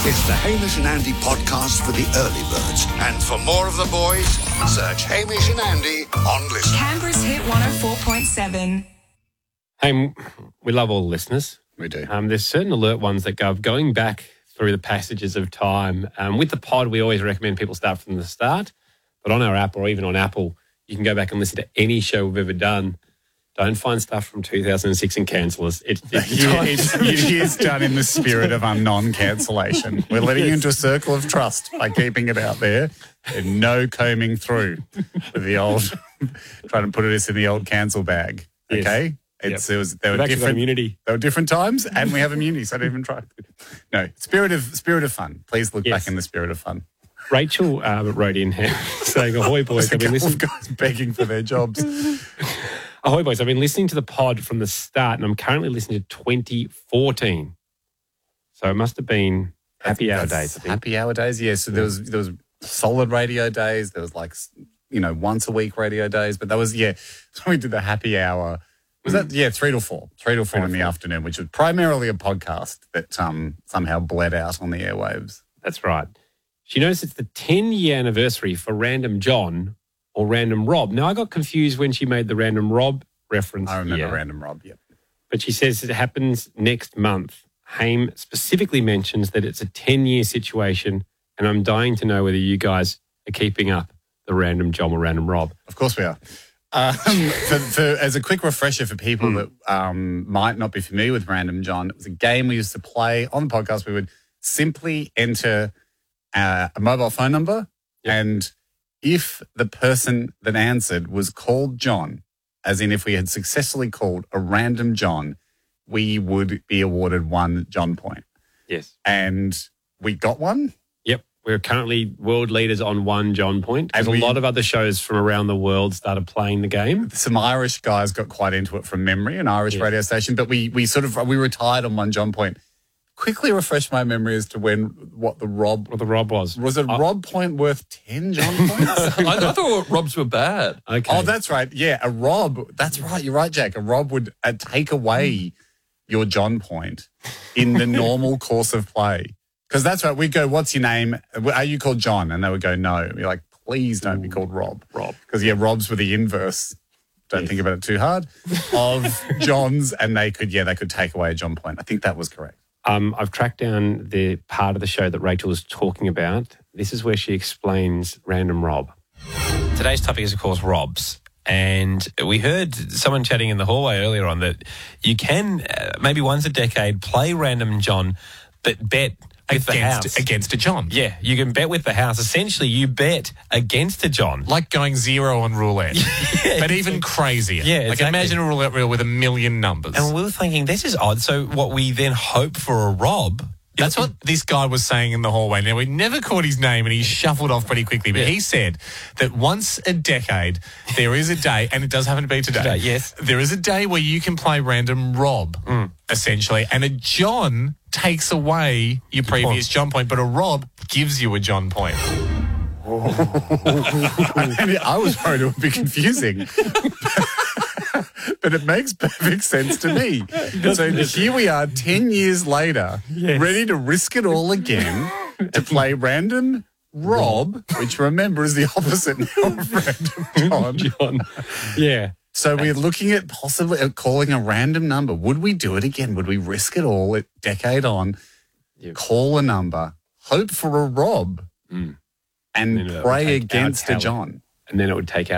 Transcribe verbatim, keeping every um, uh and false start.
It's the Hamish and Andy podcast for the early birds. And for more of the boys, search Hamish and Andy on Listen. Canberra's Hit one oh four point seven. Hey, we love all the listeners. We do. Um, there's certain alert ones that go going back through the passages of time. Um, with the pod, we always recommend people start from the start. But on our app or even on Apple, you can go back and listen to any show we've ever done. Don't find stuff from two thousand six and cancel us. It, it, It's, it is done in the spirit of um, non-cancellation. We're letting you into a circle of trust by keeping it out there and no combing through with the old, trying to put us in the old cancel bag. Okay? Yes. It's, it was, there We've were actually got different immunity. There were different times and we have immunity, so don't even try. No, spirit of spirit of fun. Please look Yes. back in the spirit of fun. Rachel uh, wrote in here saying, ahoy boys, I've been There's a listening. couple of guys begging for their jobs. Ahoy boys, I've been listening to the pod from the start and I'm currently listening to twenty fourteen. So it must have been happy hour That's days. I think. Happy hour days, yeah. So there was there was solid radio days. There was like, you know, once a week radio days. But that was, yeah, so we did the happy hour. Was that, yeah, three till four. Three till four in the afternoon, which was primarily a podcast that um, somehow bled out on the airwaves. That's right. She knows it's the ten-year anniversary for Random John or Random Rob. Now, I got confused when she made the Random Rob reference I remember here, Random Rob, yep. but she says it happens next month. Haim specifically mentions that it's a ten-year situation, and I'm dying to know whether you guys are keeping up the Random John or Random Rob. Of course we are. Um, for, for, as a quick refresher for people Mm. that um, might not be familiar with Random John, it was a game we used to play on the podcast. We would simply enter uh, a mobile phone number, Yep. and if the person that answered was called John, as in if we had successfully called a random John, we would be awarded one John point. Yes. And we got one. Yep. We're currently world leaders on one John point. Because And a we- lot of other shows from around the world started playing the game. Some Irish guys got quite into it from memory, an Irish Yes. radio station, but we we sort of, we retired on one John point. Quickly refresh my memory as to when, what the Rob, What the Rob was. was it Oh, Rob point worth ten John points? I, I thought Robs were bad. Okay. Oh, that's right. Yeah, a Rob. That's right. You're right, Jack. A Rob would uh, take away your John point in the normal course of play. Because that's right. We go, what's your name? Are you called John? And they would go, no. And you're like, please don't be called Rob. Rob. Because, yeah, Robs were the inverse. Don't Yes. think about it too hard. Of Johns. And they could, yeah, they could take away a John point. I think that was correct. Um, I've tracked down the part of the show that Rachel was talking about. This is where she explains Random Rob. Today's topic is, of course, Robs. And we heard someone chatting in the hallway earlier on that you can, uh, maybe once a decade, play Random John, but bet with the house. Against, against a John. Yeah, you can bet with the house. Essentially, you bet against a John. Like going zero on roulette. But even crazier. Yeah, Like exactly. imagine a roulette reel with a million numbers. And we were thinking, this is odd. So what we then hope for a Rob... That's what this guy was saying in the hallway. Now, we never caught his name and he shuffled off pretty quickly, but Yeah. he said that once a decade, there is a day, and it does happen to be today. Today, yes. There is a day where you can play Random Rob, essentially, and a John takes away your previous John point, but a Rob gives you a John point. I, mean, I was worried it would be confusing. But it makes perfect sense to me. So here we are ten years later, ready to risk it all again to play Random Rob, which remember is the opposite now of Random John. John. Yeah. So we're looking at possibly at calling a random number. Would we do it again? Would we risk it all at decade on, call a number, hope for a Rob, and then that would pray take our against a talent. John? And then it would take